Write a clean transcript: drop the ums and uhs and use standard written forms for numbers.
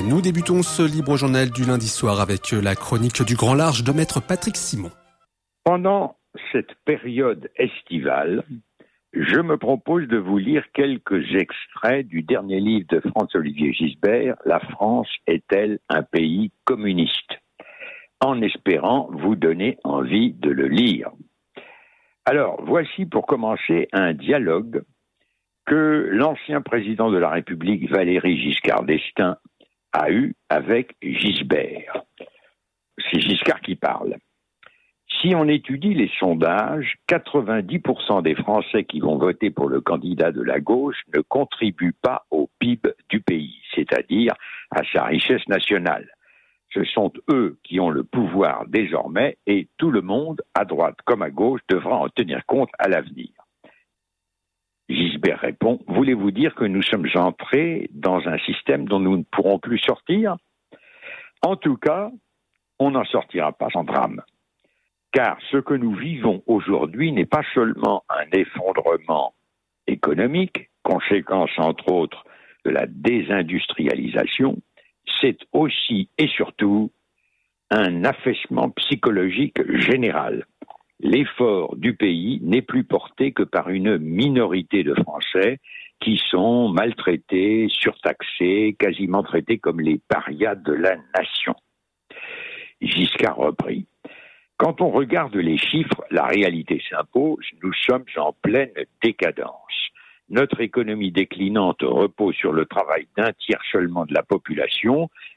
Nous débutons ce libre journal du lundi soir avec la chronique du Grand Large de maître Patrick Simon. Pendant cette période estivale, je me propose de vous lire quelques extraits du dernier livre de François-Olivier Gisbert, « La France est-elle un pays communiste ?» en espérant vous donner envie de le lire. Alors, voici pour commencer un dialogue que l'ancien président de la République, Valéry Giscard d'Estaing, a eu avec Gisbert. C'est Giscard qui parle. Si on étudie les sondages, 90% des Français qui vont voter pour le candidat de la gauche ne contribuent pas au PIB du pays, c'est-à-dire à sa richesse nationale. Ce sont eux qui ont le pouvoir désormais et tout le monde, à droite comme à gauche, devra en tenir compte à l'avenir. Gisbert répond, voulez-vous dire que nous sommes entrés dans un système dont nous ne pourrons plus sortir ? En tout cas, on n'en sortira pas sans drame. Car ce que nous vivons aujourd'hui n'est pas seulement un effondrement économique, conséquence entre autres de la désindustrialisation, c'est aussi et surtout un affaissement psychologique général. L'effort du pays n'est plus porté que par une minorité de Français qui sont maltraités, surtaxés, quasiment traités comme les parias de la nation. Giscard reprit. Quand on regarde les chiffres, la réalité s'impose, nous sommes en pleine décadence. Notre économie déclinante repose sur le travail d'un tiers seulement de la population